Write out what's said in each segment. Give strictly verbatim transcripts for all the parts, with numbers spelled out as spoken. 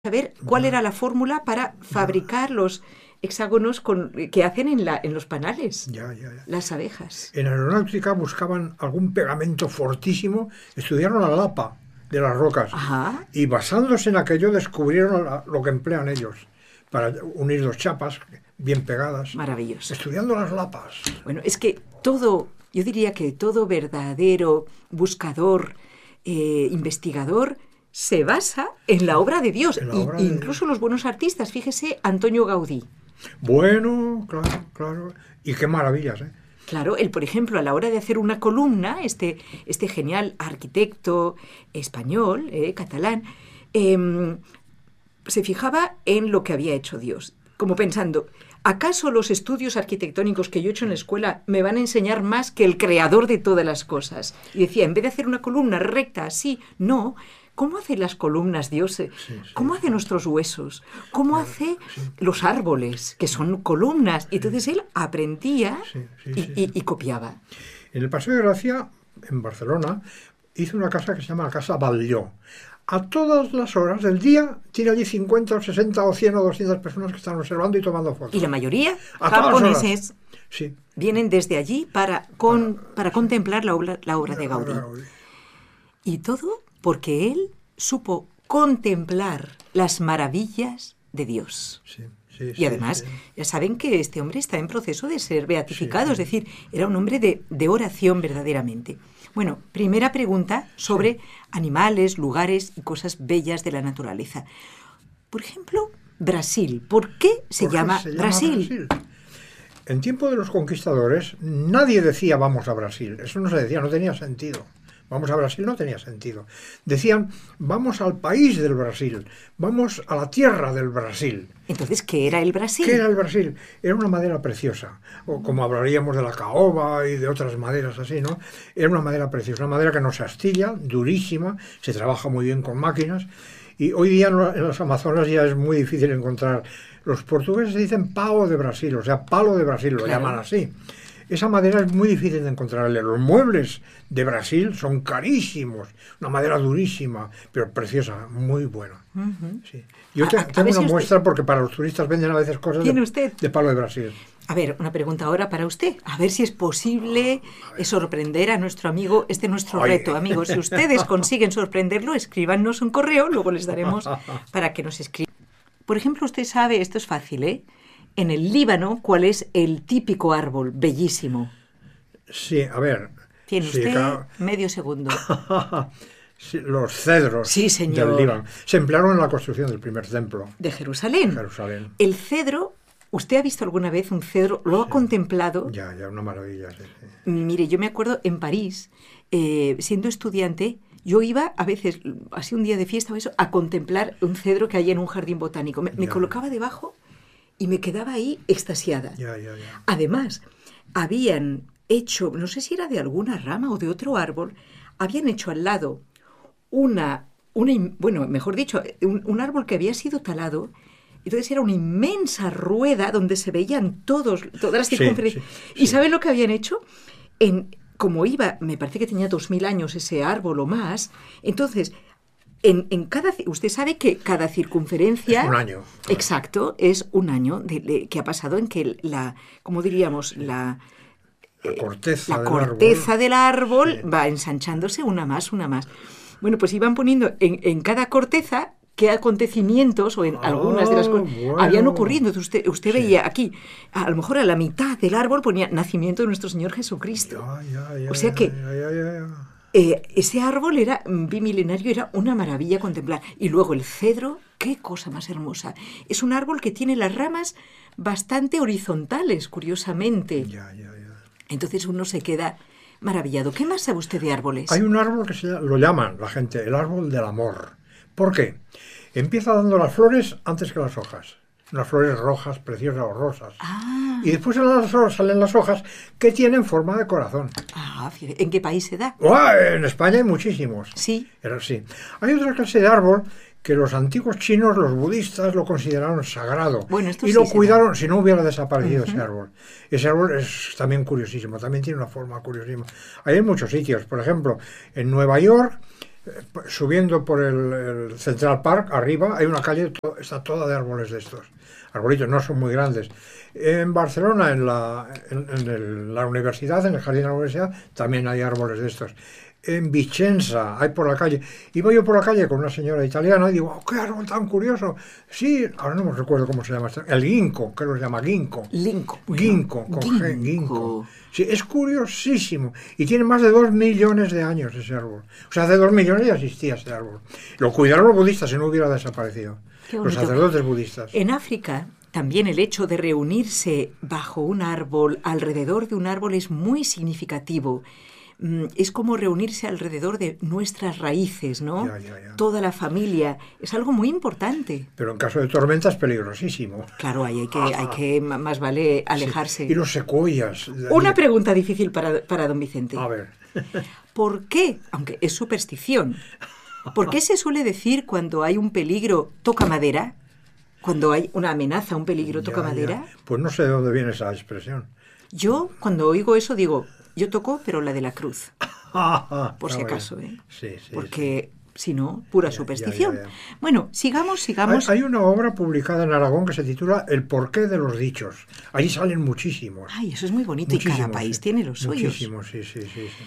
saber cuál era la fórmula para fabricar los hexágonos con, que hacen en, la, en los panales, ya, ya, ya. las abejas. En aeronáutica buscaban algún pegamento fortísimo, estudiaron la lapa de las rocas. Ajá. Y basándose en aquello descubrieron la, lo que emplean ellos para unir dos chapas bien pegadas. Maravilloso. Estudiando las lapas. Bueno, es que todo, yo diría que todo verdadero buscador, eh, investigador, se basa en la obra de Dios. La Y, obra de incluso Dios. los buenos artistas, fíjese, Antonio Gaudí. Bueno, claro, claro. Y qué maravillas, ¿eh? Claro, él, por ejemplo, a la hora de hacer una columna, este, este genial arquitecto español, eh, catalán, eh, se fijaba en lo que había hecho Dios, como pensando, ¿acaso los estudios arquitectónicos que yo he hecho en la escuela me van a enseñar más que el creador de todas las cosas? Y decía, en vez de hacer una columna recta así, no. ¿Cómo hace las columnas Dios? Sí, sí, ¿Cómo hace sí. nuestros huesos? ¿Cómo Claro, hace sí. los árboles, que son columnas? Y entonces él aprendía Sí, sí, y, sí, y- sí. y copiaba. En el Paseo de Gracia, en Barcelona, hizo una casa que se llama la Casa Batlló. A todas las horas del día tiene allí cincuenta o sesenta o cien o doscientas personas que están observando y tomando fotos. Y la mayoría A todas las horas. japoneses Sí. vienen desde allí para, con, para contemplar la obra, la obra de Gaudí. Y todo porque él supo contemplar las maravillas de Dios. Sí, sí, Y sí, además, sí. ya saben que este hombre está en proceso de ser beatificado, Sí, es sí. decir, era un hombre de, de oración verdaderamente. Bueno, primera pregunta sobre animales, lugares y cosas bellas de la naturaleza. Por ejemplo, Brasil. ¿Por qué se, ¿Por qué llama, se llama Brasil? En tiempo de los conquistadores, nadie decía vamos a Brasil. Eso no se decía, no tenía sentido. Vamos a Brasil no tenía sentido. Decían, vamos al país del Brasil, vamos a la tierra del Brasil. Entonces, ¿qué era el Brasil? ¿Qué era el Brasil? Era una madera preciosa, o como hablaríamos de la caoba y de otras maderas así, ¿no? Era una madera preciosa, una madera que no se astilla, durísima, se trabaja muy bien con máquinas, y hoy día en las Amazonas ya es muy difícil encontrar. Los portugueses dicen pau de Brasil, o sea, palo de Brasil, lo Claro. llaman así. Esa madera es muy difícil de encontrarle. Los muebles de Brasil son carísimos, una madera durísima, pero preciosa, muy buena. Ujú. Sí. Yo A- te- a- a tengo ver si una usted- muestra porque para los turistas venden a veces cosas ¿Tiene de, usted? de palo de Brasil. A ver, una pregunta ahora para usted. A ver si es posible eh, sorprender a nuestro amigo. Este es nuestro Oye. reto, amigos. Si ustedes consiguen sorprenderlo, escríbanos un correo, luego les daremos para que nos escriban. Por ejemplo, usted sabe, esto es fácil, ¿eh? En el Líbano, ¿cuál es el típico árbol? Bellísimo. Sí, a ver. Tiene sí, usted claro. medio segundo. Sí, los cedros Sí, señor. del Líbano se emplearon en la construcción del primer templo De Jerusalén. de Jerusalén. El cedro, ¿usted ha visto alguna vez un cedro? ¿Lo ha contemplado? Ya, ya, una maravilla. Sí, sí. Mire, yo me acuerdo en París, eh, siendo estudiante, yo iba a veces, así un día de fiesta o eso, a contemplar un cedro que hay en un jardín botánico. Me, me Ya. colocaba debajo y me quedaba ahí extasiada. Ya, ya, ya. Además, habían hecho, no sé si era de alguna rama o de otro árbol, habían hecho al lado una, una in- bueno, mejor dicho, un, un árbol que había sido talado. Entonces era una inmensa rueda donde se veían todos, todas las Sí, circunferencias. sí, ¿Y sí. saben lo que habían hecho? En, como iba, me parece que tenía dos mil años ese árbol o más, entonces, en, en cada, ci- usted sabe que cada circunferencia... Es un año. Exacto, es un año de- de- que ha pasado en que la, ¿cómo diríamos? La, La corteza la del corteza árbol. del árbol Sí. va ensanchándose una más, una más. Bueno, pues iban poniendo en, en cada corteza qué acontecimientos, o en Ah, algunas de las cosas, bueno. habían ocurrido. Entonces usted, usted Sí. veía aquí, a lo mejor a la mitad del árbol ponía nacimiento de nuestro Señor Jesucristo. Ya, ya, ya, O sea ya, que- ya, ya, ya, ya. Eh, ese árbol era mm, bimilenario, era una maravilla contemplar. Y luego el cedro, qué cosa más hermosa. Es un árbol que tiene las ramas bastante horizontales, curiosamente. Ya, ya, ya. Entonces uno se queda maravillado. ¿Qué más sabe usted de árboles? Hay un árbol que se llama- lo llaman la gente el árbol del amor. ¿Por qué? Empieza dando las flores antes que las hojas. Unas flores rojas, preciosas o rosas. Ah, Y después salen las, hojas- salen las hojas que tienen forma de corazón. ah, fíjate, ¿en qué país se da? ¡Uah! En España hay muchísimos. Sí. Era así. Hay otra clase de árbol que los antiguos chinos, los budistas, lo consideraron sagrado. Bueno, esto y sí lo se cuidaron si no hubiera desaparecido ese árbol. Ese árbol es también curiosísimo, también tiene una forma curiosísima. Hay en muchos sitios, por ejemplo, en Nueva York Subiendo por el, el Central Park, arriba, hay una calle, to, está toda de árboles de estos. Arbolitos, no son muy grandes. En Barcelona, en la, en, en el, la universidad, en el jardín de la universidad, también hay árboles de estos. En Vicenza, hay por la calle. Iba yo por la calle con una señora italiana y digo, oh, qué árbol tan curioso. Sí, ahora no me recuerdo cómo se llama. El ginkgo, que lo llama ginkgo. Ginkgo. Ginkgo, con G, ginkgo. Sí, es curiosísimo. Y tiene más de dos millones de años ese árbol. O sea, hace dos millones ya existía ese árbol. Lo cuidaron los budistas y no hubiera desaparecido. Los sacerdotes budistas. En África, también el hecho de reunirse bajo un árbol, alrededor de un árbol, es muy significativo. Es como reunirse alrededor de nuestras raíces, ¿no? Ya, ya, ya. Toda la familia. Es algo muy importante. Pero en caso de tormenta es peligrosísimo. Claro, ahí hay que, hay que más vale alejarse. Sí. Y los secuoyas. Una pregunta difícil para, para don Vicente. A ver. ¿Por qué, aunque es superstición, por qué se suele decir cuando hay un peligro toca madera? Cuando hay una amenaza, un peligro toca ya, madera. Ya. Pues no sé de dónde viene esa expresión. Yo, cuando oigo eso, digo... Yo toco, pero la de la cruz. Por si acaso, ¿eh? Sí, sí. Porque, sí. si no, pura ya, superstición. Ya, ya, ya. Bueno, sigamos, sigamos. Hay, hay una obra publicada en Aragón que se titula El porqué de los dichos. Ahí salen muchísimos. Ay, eso es muy bonito. Muchísimos, y cada país sí. tiene los suyos. Muchísimos, sí, sí, sí. sí.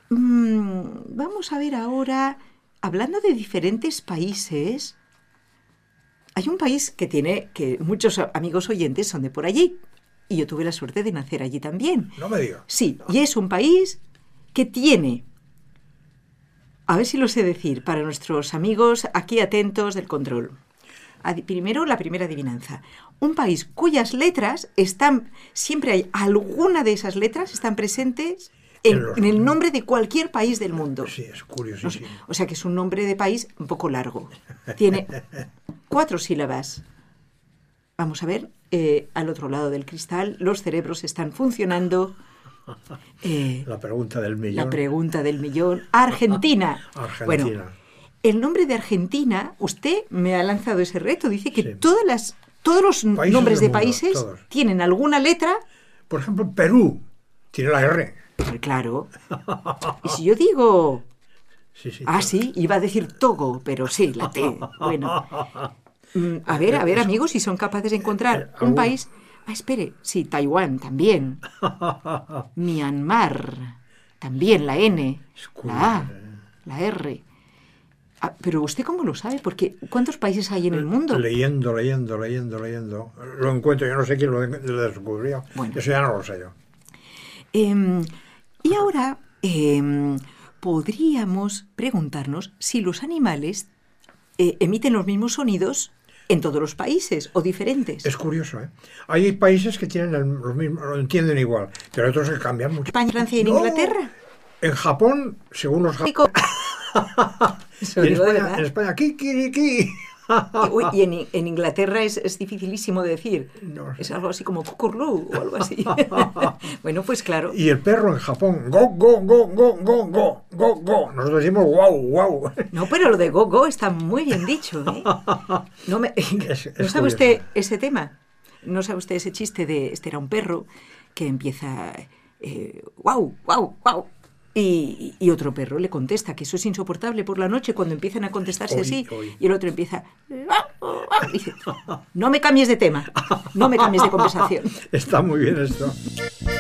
Mm, vamos a ver ahora, hablando de diferentes países, hay un país que tiene, que muchos amigos oyentes son de por allí. Y yo tuve la suerte de nacer allí también. No me digas. Sí, y es un país que tiene, a ver si lo sé decir, para nuestros amigos aquí atentos del control. Adi- primero, la primera adivinanza. Un país cuyas letras están, siempre hay alguna de esas letras están presentes en, en, en el nombre de cualquier país del mundo. Sí, es curiosísimo. O sea que es un nombre de país un poco largo. Tiene cuatro sílabas. Vamos a ver, eh, al otro lado del cristal, los cerebros están funcionando. Eh, la pregunta del millón. La pregunta del millón. Argentina. Argentina. Bueno, el nombre de Argentina, usted me ha lanzado ese reto. Dice que sí. todas las, todos los países nombres de mundo, países todos. Tienen alguna letra. Por ejemplo, Perú tiene la R. Claro. Y si yo digo... Sí, sí, ah, claro. sí, iba a decir Togo, pero sí, la T. Bueno... A ver, a ver, amigos, si son capaces de encontrar un país... Ah, espere, sí, Taiwán también. Myanmar, también la N, la A, la R. Ah, pero ¿usted cómo lo sabe? Porque ¿cuántos países hay en el mundo? Leyendo, leyendo, leyendo, leyendo. Lo encuentro, yo no sé quién lo, lo descubrió. Bueno. Eso ya no lo sé yo. Eh, y ahora eh, podríamos preguntarnos si los animales eh, emiten los mismos sonidos en todos los países o diferentes. Es curioso, ¿eh? Hay países que tienen el, los mismos, lo entienden igual, pero hay otros que cambian mucho. ¿España, Francia y en no. Inglaterra? En Japón, según los japoneses. en, España, en España, kikiriki. Uy, y en, en Inglaterra es, es dificilísimo de decir. No sé. Es algo así como cucurlú o algo así. Bueno, pues claro. Y el perro en Japón, go, go, go, go, go, go, go, go. Nosotros decimos wow, wow. No, pero lo de go, go está muy bien dicho, ¿eh? No, me, es, es ¿no sabe usted ese tema? ¿No sabe usted ese chiste de este era un perro que empieza eh, wow, wow, wow? Y, y otro perro le contesta que eso es insoportable por la noche cuando empiezan a contestarse oy, así. Oy. Y el otro empieza... Y dice, no me cambies de tema, no me cambies de conversación. Está muy bien esto.